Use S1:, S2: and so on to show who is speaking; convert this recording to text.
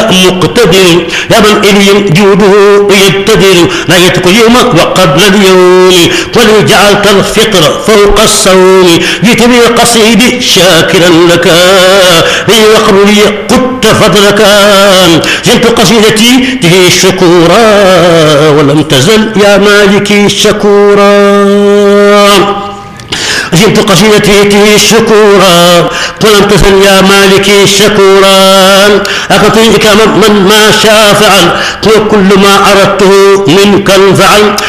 S1: مقتدر يا من إلي جوده يبتدر نهيتك اليوم وقبل اليوم ولو جعلت الفطر فوق الصوم جئت بقصيد شاكرا لك لي وقبل لي قدت فضلك زنت قصيدتي به شكورا ولم تزل يا مالكي شكورا زنت قصيدتي شكورا ولم تزل يا مالكي شكورا أعطيك من ما شاء فعل وكل ما أردته منك انفعل